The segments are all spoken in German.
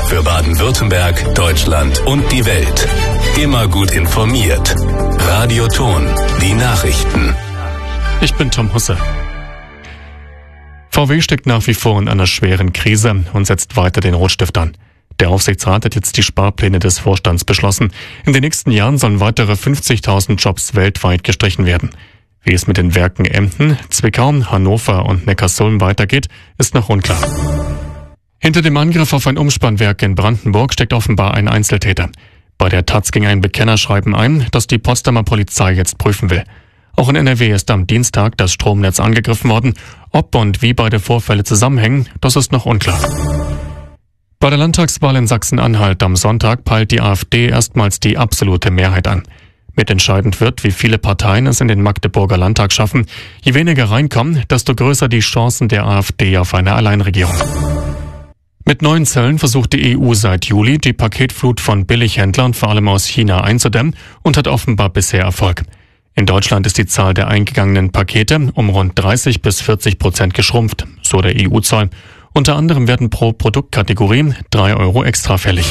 Für Baden-Württemberg, Deutschland und die Welt. Immer gut informiert. Radio Thon, die Nachrichten. Ich bin Tom Husse. VW steckt nach wie vor in einer schweren Krise und setzt weiter den Rotstift an. Der Aufsichtsrat hat jetzt die Sparpläne des Vorstands beschlossen. In den nächsten Jahren sollen weitere 50.000 Jobs weltweit gestrichen werden. Wie es mit den Werken Emden, Zwickau, Hannover und Neckarsulm weitergeht, ist noch unklar. Hinter dem Angriff auf ein Umspannwerk in Brandenburg steckt offenbar ein Einzeltäter. Bei der taz ging ein Bekennerschreiben ein, das die Potsdamer Polizei jetzt prüfen will. Auch in NRW ist am Dienstag das Stromnetz angegriffen worden. Ob und wie beide Vorfälle zusammenhängen, das ist noch unklar. Bei der Landtagswahl in Sachsen-Anhalt am Sonntag peilt die AfD erstmals die absolute Mehrheit an. Mitentscheidend wird, wie viele Parteien es in den Magdeburger Landtag schaffen. Je weniger reinkommen, desto größer die Chancen der AfD auf eine Alleinregierung. Mit neuen Zöllen versucht die EU seit Juli, die Paketflut von Billighändlern vor allem aus China einzudämmen und hat offenbar bisher Erfolg. In Deutschland ist die Zahl der eingegangenen Pakete um rund 30-40% geschrumpft, so der EU-Zoll. Unter anderem werden pro Produktkategorie 3 € extra fällig.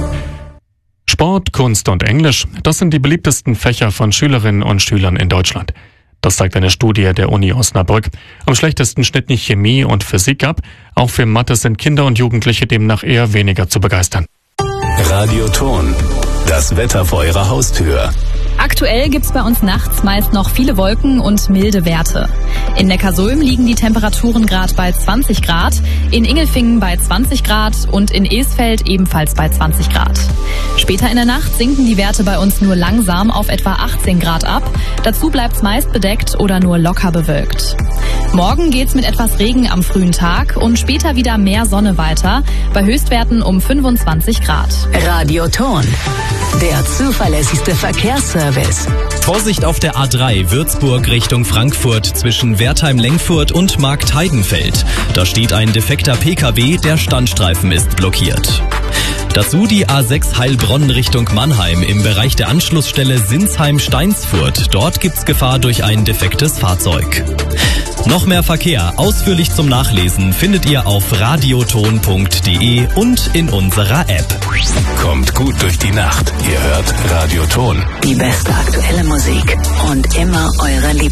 Sport, Kunst und Englisch, das sind die beliebtesten Fächer von Schülerinnen und Schülern in Deutschland. Das zeigt eine Studie der Uni Osnabrück. Am schlechtesten schnitten Chemie und Physik ab. Auch für Mathe sind Kinder und Jugendliche demnach eher weniger zu begeistern. Radio Thon, das Wetter vor Ihrer Haustür. Aktuell gibt's bei uns nachts meist noch viele Wolken und milde Werte. In Neckarsulm liegen die Temperaturen gerade bei 20 Grad, in Ingelfingen bei 20 Grad und in Esfeld ebenfalls bei 20 Grad. Später in der Nacht sinken die Werte bei uns nur langsam auf etwa 18 Grad ab. Dazu bleibt's meist bedeckt oder nur locker bewölkt. Morgen geht's mit etwas Regen am frühen Tag und später wieder mehr Sonne weiter, bei Höchstwerten um 25 Grad. Radio Thon, der zuverlässigste Verkehrsservice. Vorsicht auf der A3 Würzburg Richtung Frankfurt zwischen Wertheim-Lengfurt und Marktheidenfeld. Da steht ein defekter PKW, der Standstreifen ist blockiert. Dazu die A6 Heilbronn Richtung Mannheim im Bereich der Anschlussstelle Sinsheim-Steinsfurt. Dort gibt's Gefahr durch ein defektes Fahrzeug. Noch mehr Verkehr, ausführlich zum Nachlesen, findet ihr auf radiothon.de und in unserer App. Kommt gut durch die Nacht. Ihr hört Radio Thon. Die beste aktuelle Musik und immer eure